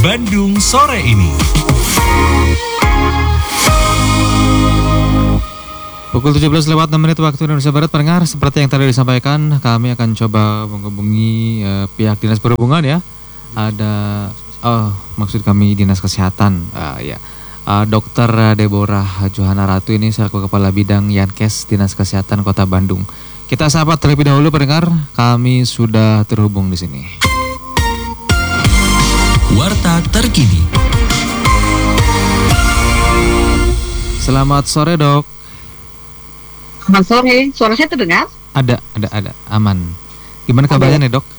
Bandung sore ini. Pukul 17:06 waktu Indonesia Barat, pendengar, seperti yang tadi disampaikan, kami akan coba menghubungi pihak Dinas Perhubungan ya. Ada, maksud kami Dinas Kesehatan, Dr. Deborah Johana Ratu ini selaku Kepala Bidang Yankes Dinas Kesehatan Kota Bandung. Kita sapa terlebih dahulu, pendengar, kami sudah terhubung di sini. Warta terkini. Selamat sore, Dok. Selamat sore, suara saya terdengar? Ada, aman. Gimana kabarnya nih, Dok?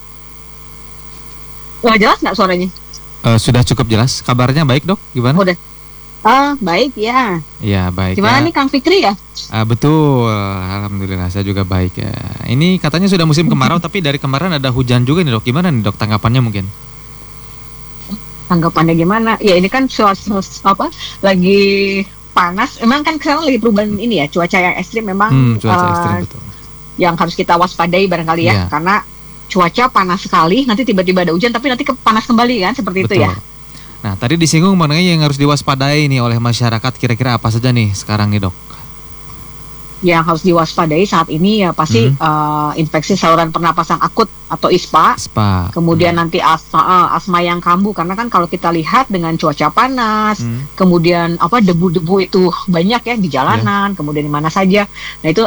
Jelas nggak suaranya? Sudah cukup jelas. Kabarnya baik, Dok? Gimana? Udah. Baik ya. Iya, baik. Gimana nih Kang Fikri ya? Betul, alhamdulillah saya juga baik ya. Ini katanya sudah musim kemarau, tapi dari kemarin ada hujan juga nih, Dok. Gimana nih, Dok, tanggapannya mungkin? Tanggapannya gimana? Ya ini kan lagi panas. Emang kan sekarang lagi perubahan ini ya, cuaca yang ekstrim memang cuaca ekstrim, betul. Yang harus kita waspadai barangkali ya, karena cuaca panas sekali, nanti tiba-tiba ada hujan, tapi nanti panas kembali kan, seperti betul. Itu ya. Nah, tadi disinggung mengenai yang harus diwaspadai nih oleh masyarakat, kira-kira apa saja nih sekarang nih, Dok? Yang harus diwaspadai saat ini ya pasti infeksi saluran pernapasan akut atau ISPA. Kemudian nanti asma yang kambuh, karena kan kalau kita lihat dengan cuaca panas, kemudian debu-debu itu banyak ya di jalanan, kemudian di mana saja. Nah itu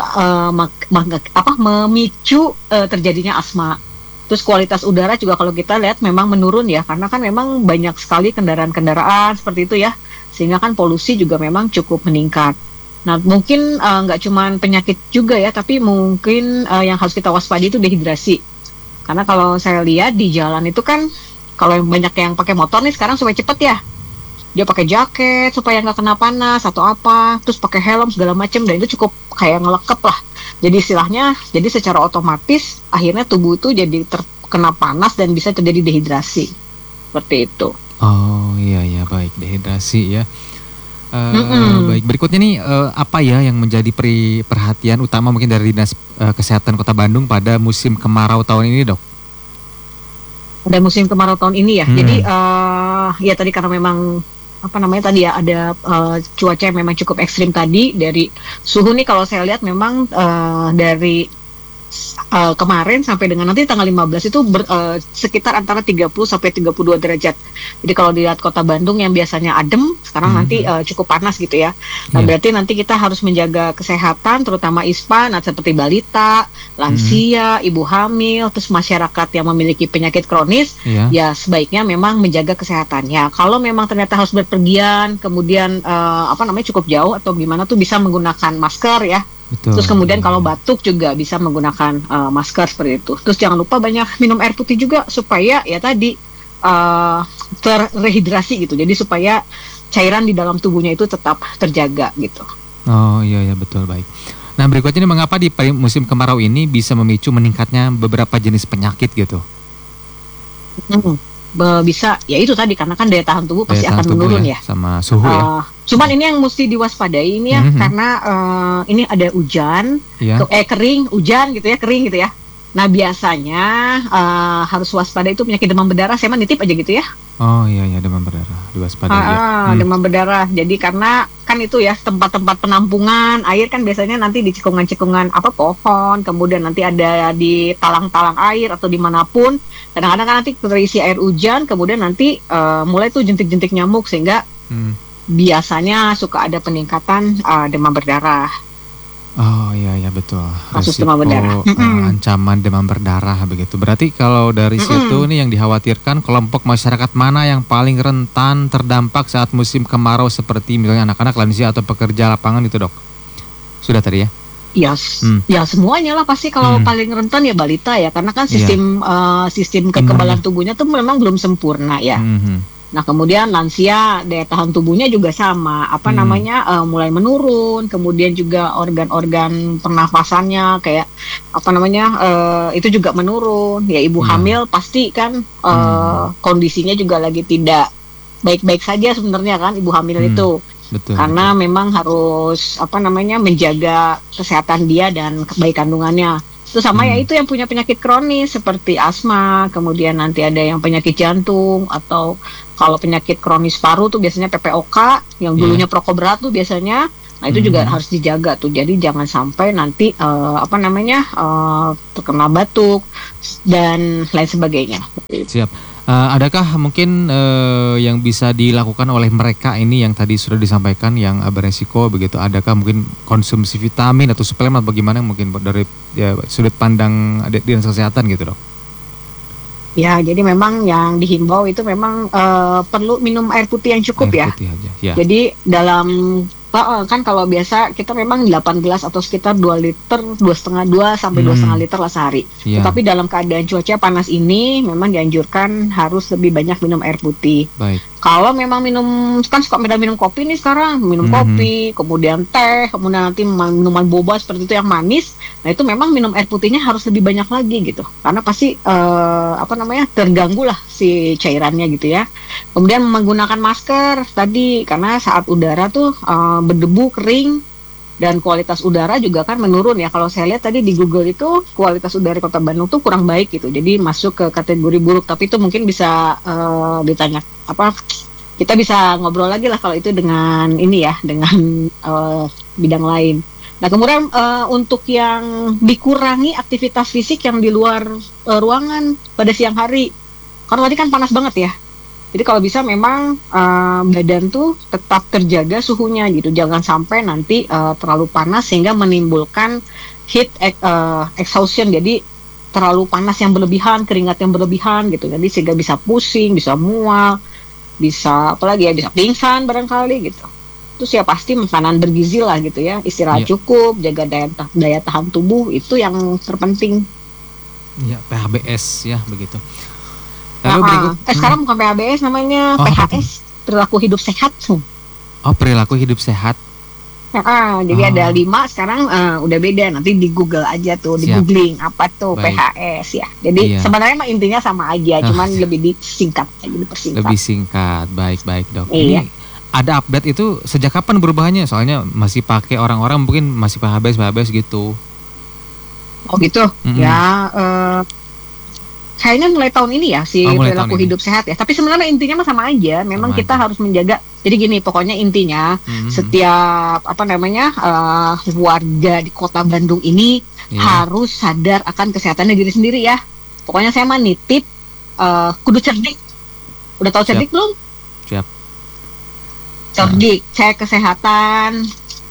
memicu terjadinya asma. Terus kualitas udara juga kalau kita lihat memang menurun ya, karena kan memang banyak sekali kendaraan-kendaraan seperti itu ya, sehingga kan polusi juga memang cukup meningkat. Nah mungkin nggak cuma penyakit juga ya, tapi mungkin yang harus kita waspadai itu dehidrasi. Karena kalau saya lihat di jalan itu kan, kalau yang banyak yang pakai motor nih sekarang supaya cepet ya, dia pakai jaket supaya nggak kena panas atau apa, terus pakai helm segala macam, dan itu cukup kayak ngelekep lah. Jadi istilahnya, jadi secara otomatis akhirnya tubuh itu jadi terkena panas dan bisa terjadi dehidrasi, seperti itu. Oh iya baik, dehidrasi ya. Baik, berikutnya nih apa ya yang menjadi perhatian utama mungkin dari Dinas Kesehatan Kota Bandung pada musim kemarau tahun ini, Dok? Pada musim kemarau tahun ini ya. Jadi ya tadi karena memang ada cuaca yang memang cukup ekstrim tadi. Dari suhu nih kalau saya lihat memang dari kemarin sampai dengan nanti tanggal 15 itu sekitar antara 30 sampai 32 derajat. Jadi kalau dilihat Kota Bandung yang biasanya adem, sekarang nanti cukup panas gitu ya. Nah, berarti nanti kita harus menjaga kesehatan, terutama ISPA, seperti balita, lansia, ibu hamil, terus masyarakat yang memiliki penyakit kronis, ya sebaiknya memang menjaga kesehatannya. Kalau memang ternyata harus berpergian, kemudian cukup jauh atau gimana tuh bisa menggunakan masker ya. Betul. Terus kemudian kalau batuk juga bisa menggunakan masker seperti itu. Terus jangan lupa banyak minum air putih juga supaya ya tadi terrehidrasi gitu. Jadi supaya cairan di dalam tubuhnya itu tetap terjaga gitu. Oh iya betul, baik. Nah berikutnya ini mengapa di musim kemarau ini bisa memicu meningkatnya beberapa jenis penyakit gitu? Bisa ya itu tadi karena kan daya tahan tubuh pasti akan menurun ya sama suhu ya. Cuman ini yang mesti diwaspadai ini ya karena ini ada hujan, kering, hujan gitu ya, kering gitu ya. Nah biasanya harus waspada itu penyakit demam berdarah. Saya nitip aja gitu ya. Oh iya demam berdarah diwaspadai ya. Demam berdarah. Jadi karena kan itu ya tempat-tempat penampungan air kan biasanya nanti di cekungan-cekungan pohon, kemudian nanti ada di talang-talang air atau dimanapun. Kadang-kadang kan nanti terisi air hujan, kemudian nanti mulai tuh jentik-jentik nyamuk sehingga biasanya suka ada peningkatan demam berdarah. Oh iya betul. Kasus demam berdarah. Ancaman demam berdarah begitu. Berarti kalau dari situ nih yang dikhawatirkan kelompok masyarakat mana yang paling rentan terdampak saat musim kemarau seperti misalnya anak-anak, lansia atau pekerja lapangan itu, Dok? Sudah tadi ya? Ya semuanya lah pasti kalau paling rentan ya balita ya, karena kan sistem kekebalan tubuhnya tuh memang belum sempurna ya. Nah kemudian lansia daya tahan tubuhnya juga sama mulai menurun, kemudian juga organ-organ pernafasannya kayak itu juga menurun. Ya ibu hamil pasti kan kondisinya juga lagi tidak baik-baik saja sebenarnya kan ibu hamil itu. Betul, karena memang harus menjaga kesehatan dia dan bayi kandungannya. Terus sama ya itu yang punya penyakit kronis seperti asma, kemudian nanti ada yang penyakit jantung, atau kalau penyakit kronis paru tuh biasanya PPOK, yang dulunya perokok berat tuh biasanya. Nah itu juga harus dijaga tuh. Jadi jangan sampai nanti terkena batuk dan lain sebagainya. Siap. Adakah mungkin yang bisa dilakukan oleh mereka ini yang tadi sudah disampaikan yang beresiko begitu? Adakah mungkin konsumsi vitamin atau suplemen bagaimana mungkin dari sudut pandang dinas kesehatan gitu dok? Ya, jadi memang yang dihimbau itu memang perlu minum air putih yang cukup air ya. Putih aja. Ya. Jadi dalam kan kalau biasa kita memang 8 gelas atau sekitar 2 liter, 2,5 sampai 2,5 liter lah sehari. Ya. Tetapi dalam keadaan cuaca panas ini memang dianjurkan harus lebih banyak minum air putih. Baik. Kalau memang kan suka minum kopi nih sekarang, minum kopi, kemudian teh, kemudian nanti minuman boba seperti itu yang manis. Nah itu memang minum air putihnya harus lebih banyak lagi gitu, karena pasti terganggu lah si cairannya gitu ya. Kemudian menggunakan masker tadi karena saat udara tuh berdebu, kering, dan kualitas udara juga kan menurun ya. Kalau saya lihat tadi di Google itu kualitas udara di Kota Bandung tuh kurang baik gitu, jadi masuk ke kategori buruk. Tapi itu mungkin bisa ditanya kita bisa ngobrol lagi lah kalau itu dengan ini ya, dengan bidang lain. Nah kemudian untuk yang dikurangi aktivitas fisik yang di luar ruangan pada siang hari, karena tadi kan panas banget ya. Jadi kalau bisa memang badan tuh tetap terjaga suhunya gitu, jangan sampai nanti terlalu panas sehingga menimbulkan heat exhaustion, jadi terlalu panas yang berlebihan, keringat yang berlebihan gitu, jadi sehingga bisa pusing, bisa mual, bisa bisa pingsan barangkali gitu. Terus ya pasti makanan bergizi lah gitu ya, istirahat cukup, jaga daya tahan tubuh, itu yang terpenting. Ya, PHBS ya begitu. Lalu sekarang bukan PHBS namanya, PHS, perilaku hidup sehat. Oh, perilaku hidup sehat. Jadi ada 5 sekarang, udah beda, nanti di Google aja tuh, di googling apa tuh PHS ya. Jadi sebenarnya mah intinya sama aja, cuman lebih disingkat aja, dipersingkat. Lebih singkat, baik dok. Iya. Ini ada update itu sejak kapan berubahnya? Soalnya masih pakai orang-orang mungkin masih PHBS gitu. Oh gitu, ya. Kayaknya mulai tahun ini ya si perilaku hidup sehat ya. Tapi sebenarnya intinya mah sama aja. Memang kita harus menjaga. Jadi gini, pokoknya intinya setiap warga di Kota Bandung ini harus sadar akan kesehatannya diri sendiri ya. Pokoknya saya mah nitip kudu cerdik. Udah tahu cerdik belum? Siap. Cerdik, cek kesehatan.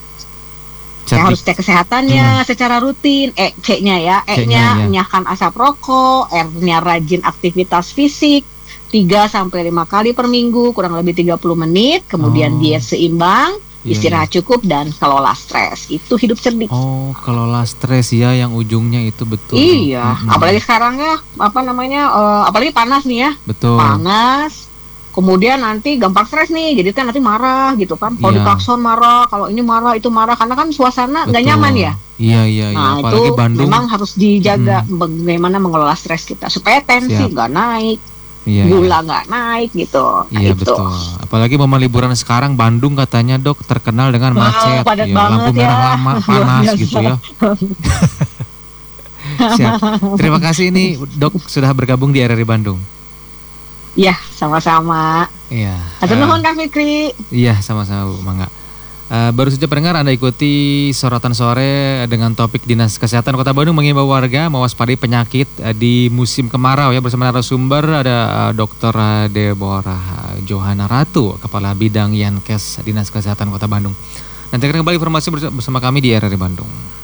Saya harus cek kesehatannya secara rutin. C-nya ya, E-nya menyahkan asap rokok, R-nya rajin aktivitas fisik 3-5 kali per minggu, kurang lebih 30 menit, kemudian diet seimbang, istirahat cukup, dan kelola stres. Itu hidup cerdik. Oh, kelola stres ya, yang ujungnya itu betul. Iya, apalagi sekarang ya, apalagi panas nih ya. Betul. Panas. Kemudian nanti gampang stres nih, jadi kan nanti marah gitu kan. Kalau diklakson marah, kalau ini marah, itu marah, karena kan suasana nggak nyaman ya. Iya. Nah apalagi itu Bandung memang harus dijaga bagaimana mengelola stres kita supaya tensi nggak naik, gula nggak naik gitu. Iya betul. Apalagi momen liburan sekarang Bandung katanya dok terkenal dengan macet, padat banget lampu merah lama, panas gitu ya. Siap. Terima kasih ini dok sudah bergabung di RRI Bandung. Iya, sama-sama. Iya. Hatur nuhun Kang Fikri. Iya, sama-sama Bu Mangga. Baru saja pendengar Anda ikuti sorotan sore dengan topik Dinas Kesehatan Kota Bandung mengimbau warga mewaspadai penyakit di musim kemarau ya, bersama narasumber ada Dr. Deborah Johana Ratu, Kepala Bidang Yankes Dinas Kesehatan Kota Bandung. Nanti kembali informasi bersama kami di RRI Bandung.